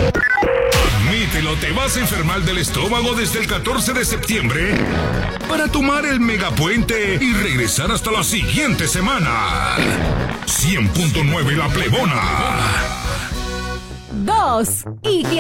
Admítelo, te vas a enfermar del estómago desde el 14 de septiembre para tomar el megapuente y regresar hasta la siguiente semana. 100.9 La Plebona. 2 y